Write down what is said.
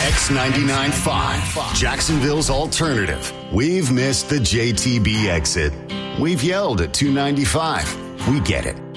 X99.5, Jacksonville's alternative. We've missed the JTB exit. We've yelled at 295. We get it.